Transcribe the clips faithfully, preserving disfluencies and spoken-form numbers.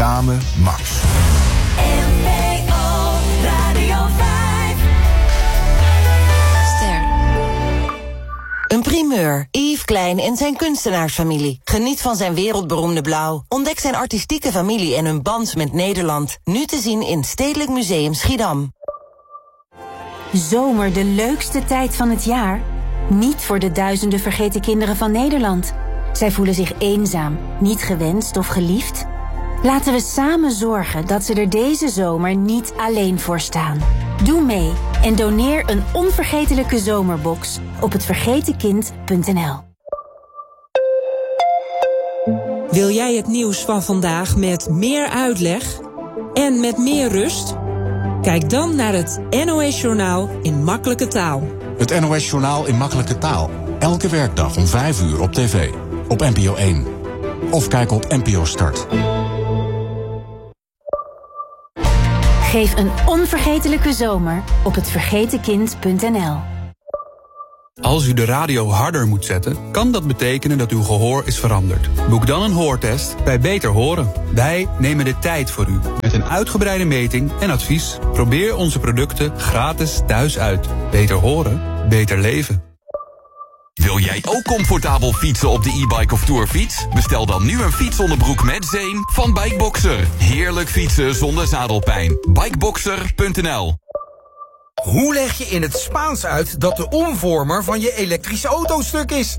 Samen Max. N P O Radio vijf. Ster. Een primeur. Yves Klein en zijn kunstenaarsfamilie. Geniet van zijn wereldberoemde blauw. Ontdek zijn artistieke familie en hun band met Nederland. Nu te zien in Stedelijk Museum Schiedam. Zomer, de leukste tijd van het jaar? Niet voor de duizenden vergeten kinderen van Nederland. Zij voelen zich eenzaam, niet gewenst of geliefd. Laten we samen zorgen dat ze er deze zomer niet alleen voor staan. Doe mee en doneer een onvergetelijke zomerbox op het vergeten kind punt n l. Wil jij het nieuws van vandaag met meer uitleg en met meer rust? Kijk dan naar het N O S-journaal in makkelijke taal. Het N O S-journaal in makkelijke taal. Elke werkdag om vijf uur op tv. Op N P O één. Of kijk op N P O Start. Geef een onvergetelijke zomer op het vergeten kind punt n l. Als u de radio harder moet zetten, kan dat betekenen dat uw gehoor is veranderd. Boek dan een hoortest bij Beter Horen. Wij nemen de tijd voor u. Met een uitgebreide meting en advies. Probeer onze producten gratis thuis uit. Beter horen, beter leven. Wil jij ook comfortabel fietsen op de e-bike of tourfiets? Bestel dan nu een fietsonderbroek met zeem van Bikeboxer. Heerlijk fietsen zonder zadelpijn. Bikeboxer punt n l. Hoe leg je in het Spaans uit dat de omvormer van je elektrische auto stuk is?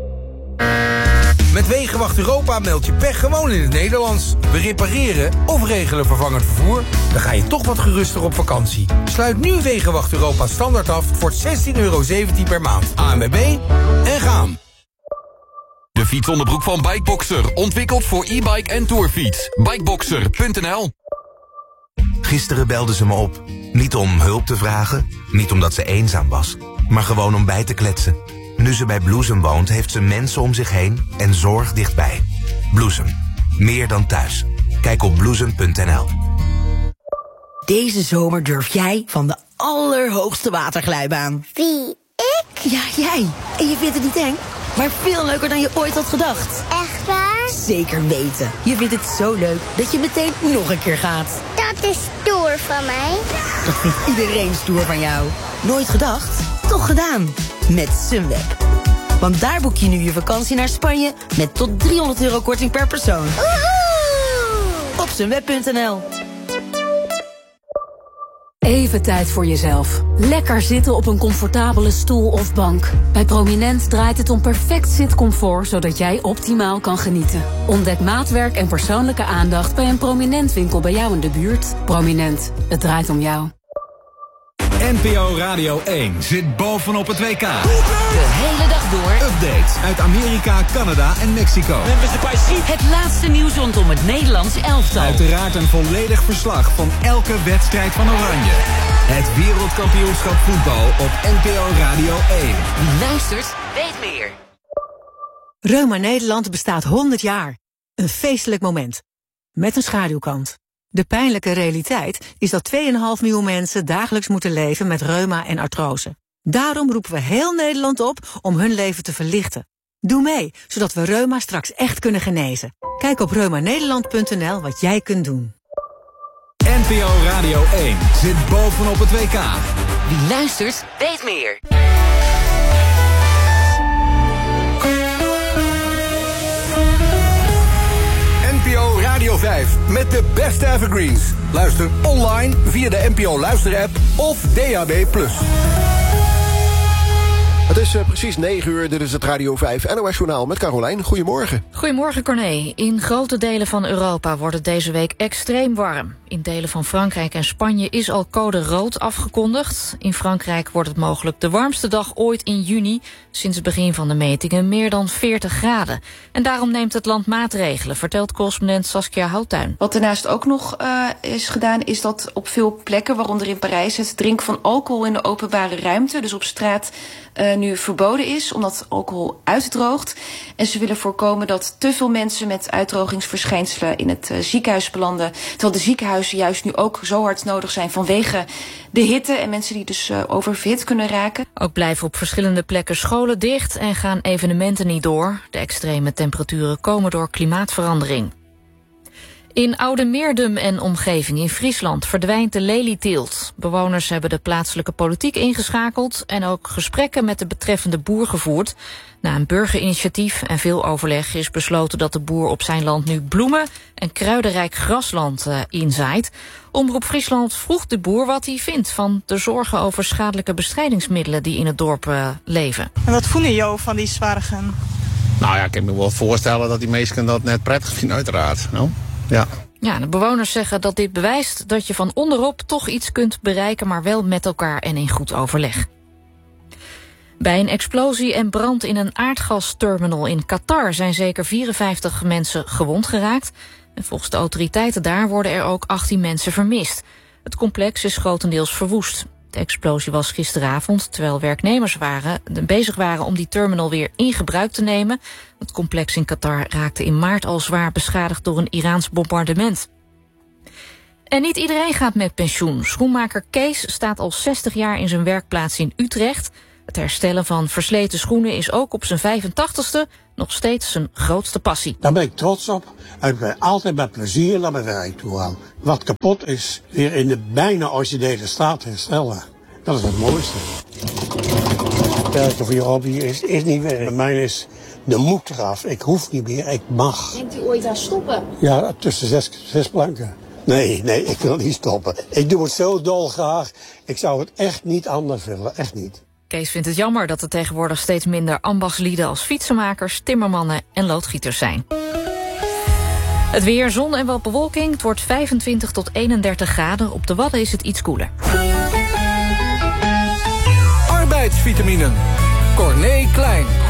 Met Wegenwacht Europa meld je pech gewoon in het Nederlands. We repareren of regelen vervangend vervoer. Dan ga je toch wat geruster op vakantie. Sluit nu Wegenwacht Europa standaard af voor zestien euro zeventien per maand. A N W B en gaan. De fietsonderbroek van Bikeboxer. Ontwikkeld voor e-bike en tourfiets. Bikeboxer punt n l. Gisteren belde ze me op. Niet om hulp te vragen, niet omdat ze eenzaam was, maar gewoon om bij te kletsen. Nu ze bij Bloesem woont, heeft ze mensen om zich heen en zorg dichtbij. Bloesem. Meer dan thuis. Kijk op bloesem punt n l. Deze zomer durf jij van de allerhoogste waterglijbaan. Wie? Ik? Ja, jij. En je vindt het niet eng, maar veel leuker dan je ooit had gedacht. Echt waar? Zeker weten. Je vindt het zo leuk dat je meteen nog een keer gaat. Dat is stoer van mij. Dat vindt iedereen stoer van jou. Nooit gedacht? Toch gedaan. Met Sunweb. Want daar boek je nu je vakantie naar Spanje met tot driehonderd euro korting per persoon. Woehoe! Op sunweb punt n l. Even tijd voor jezelf. Lekker zitten op een comfortabele stoel of bank. Bij Prominent draait het om perfect zitcomfort, zodat jij optimaal kan genieten. Ontdek maatwerk en persoonlijke aandacht bij een Prominent winkel bij jou in de buurt. Prominent, het draait om jou. N P O Radio één zit bovenop het W K. De hele dag door. Updates uit Amerika, Canada en Mexico. Het laatste nieuws rondom het Nederlands elftal. Uiteraard een volledig verslag van elke wedstrijd van Oranje. Het wereldkampioenschap voetbal op N P O Radio één. Wie luistert, weet meer. Reuma Nederland bestaat honderd jaar. Een feestelijk moment. Met een schaduwkant. De pijnlijke realiteit is dat twee komma vijf miljoen mensen dagelijks moeten leven met reuma en artrose. Daarom roepen we heel Nederland op om hun leven te verlichten. Doe mee, zodat we reuma straks echt kunnen genezen. Kijk op reuma nederland punt n l wat jij kunt doen. N P O Radio één zit bovenop het W K. Wie luistert, weet meer. N P O Radio vijf met de beste evergreens. Luister online via de N P O Luister-app of D A B plus. Het is uh, precies negen uur, dit is het Radio vijf N O S-journaal met Carolijn. Goedemorgen. Goedemorgen, Corné. In grote delen van Europa wordt het deze week extreem warm. In delen van Frankrijk en Spanje is al code rood afgekondigd. In Frankrijk wordt het mogelijk de warmste dag ooit in juni. Sinds het begin van de metingen meer dan veertig graden. En daarom neemt het land maatregelen, vertelt correspondent Saskia Houttuin. Wat daarnaast ook nog uh, is gedaan, is dat op veel plekken, waaronder in Parijs, het drinken van alcohol in de openbare ruimte, dus op straat, uh, nu verboden is, omdat alcohol uitdroogt. En ze willen voorkomen dat te veel mensen met uitdrogingsverschijnselen in het uh, ziekenhuis belanden, terwijl de ziekenhuizen juist nu ook zo hard nodig zijn vanwege de hitte en mensen die dus uh, oververhit kunnen raken. Ook blijven op verschillende plekken scholen dicht en gaan evenementen niet door. De extreme temperaturen komen door klimaatverandering. In Oude-Meerdum en omgeving in Friesland verdwijnt de lelieteelt. Bewoners hebben de plaatselijke politiek ingeschakeld en ook gesprekken met de betreffende boer gevoerd. Na een burgerinitiatief en veel overleg is besloten dat de boer op zijn land nu bloemen en kruidenrijk grasland uh, inzaait. Omroep Friesland vroeg de boer wat hij vindt van de zorgen over schadelijke bestrijdingsmiddelen die in het dorp uh, leven. En wat vonden jou van die zwargen? Nou ja, ik kan me wel voorstellen dat die mensen dat net prettig vinden, uiteraard. No? Ja. Ja, de bewoners zeggen dat dit bewijst dat je van onderop toch iets kunt bereiken, maar wel met elkaar en in goed overleg. Bij een explosie en brand in een aardgasterminal in Qatar zijn zeker vierenvijftig mensen gewond geraakt. En volgens de autoriteiten daar worden er ook achttien mensen vermist. Het complex is grotendeels verwoest. De explosie was gisteravond, terwijl werknemers waren, bezig waren om die terminal weer in gebruik te nemen. Het complex in Qatar raakte in maart al zwaar beschadigd door een Iraans bombardement. En niet iedereen gaat met pensioen. Schoenmaker Kees staat al zestig jaar in zijn werkplaats in Utrecht. Het herstellen van versleten schoenen is ook op zijn vijfentachtigste nog steeds zijn grootste passie. Daar ben ik trots op. Ik ben altijd met plezier naar mijn werk toe gaan. Wat kapot is, weer in de bijna originele staat herstellen. Dat is het mooiste. Werken voor je hobby is, is niet werk. Bij mij is de moed eraf. Ik hoef niet meer, ik mag. Denkt u ooit aan stoppen? Ja, tussen zes, zes planken. Nee, nee, ik wil niet stoppen. Ik doe het zo dolgraag. Ik zou het echt niet anders willen, echt niet. Kees vindt het jammer dat er tegenwoordig steeds minder ambachtslieden als fietsenmakers, timmermannen en loodgieters zijn. Het weer, zon en wat bewolking. Het wordt vijfentwintig tot eenendertig graden. Op de Wadden is het iets koeler. Arbeidsvitaminen. Corné Klein.